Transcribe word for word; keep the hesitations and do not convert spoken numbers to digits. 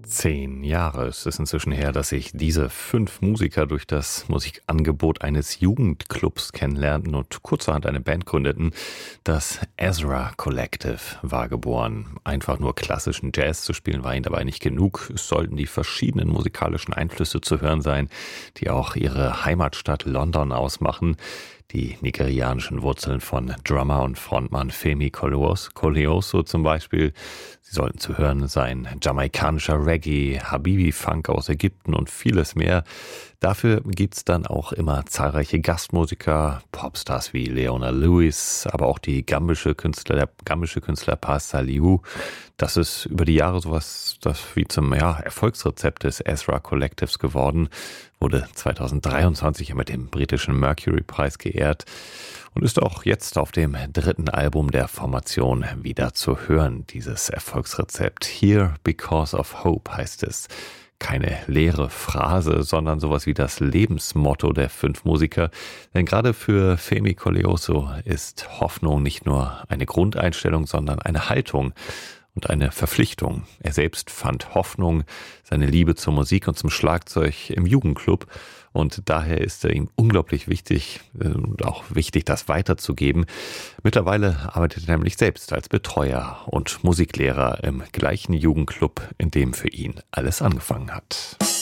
Zehn Jahre ist es inzwischen her, dass sich diese fünf Musiker durch das Musikangebot eines Jugendclubs kennenlernten und kurzerhand eine Band gründeten. Das Ezra Collective war geboren. Einfach nur klassischen Jazz zu spielen war ihnen dabei nicht genug. Es sollten die verschiedenen musikalischen Einflüsse zu hören sein, die auch ihre Heimatstadt London ausmachen. Die nigerianischen Wurzeln von Drummer und Frontmann Femi Koleoso zum Beispiel. Sie sollten zu hören sein jamaikanischer Reggae, Habibi-Funk aus Ägypten und vieles mehr. Dafür gibt's dann auch immer zahlreiche Gastmusiker, Popstars wie Leona Lewis, aber auch die gambische Künstler, der gambische Künstler Pa Salieu. Das ist über die Jahre sowas das wie zum ja, Erfolgsrezept des Ezra Collectives geworden, wurde zweitausenddreiundzwanzig mit dem britischen Mercury-Preis geehrt und ist auch jetzt auf dem dritten Album der Formation wieder zu hören, dieses Erfolgsrezept. Here Because of Hope heißt es. Keine leere Phrase, sondern sowas wie das Lebensmotto der fünf Musiker. Denn gerade für Femi Koleoso ist Hoffnung nicht nur eine Grundeinstellung, sondern eine Haltung und eine Verpflichtung. Er selbst fand Hoffnung, seine Liebe zur Musik und zum Schlagzeug im Jugendclub. Und daher ist er ihm unglaublich wichtig und auch wichtig, das weiterzugeben. Mittlerweile arbeitet er nämlich selbst als Betreuer und Musiklehrer im gleichen Jugendclub, in dem für ihn alles angefangen hat.